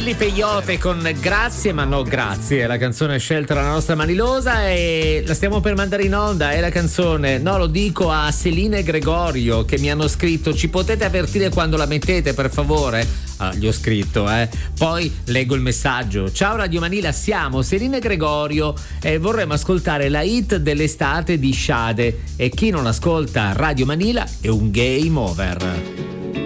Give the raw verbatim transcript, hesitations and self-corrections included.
Willy Peyote con Grazie ma no grazie, la canzone scelta dalla nostra Manilosa, e la stiamo per mandare in onda. È la canzone, no, lo dico a Selina e Gregorio che mi hanno scritto: ci potete avvertire quando la mettete per favore? Ah, gli ho scritto, eh. Poi leggo il messaggio: ciao Radio Manila, siamo Selina e Gregorio e vorremmo ascoltare la hit dell'estate di Sade, e chi non ascolta Radio Manila è un game over.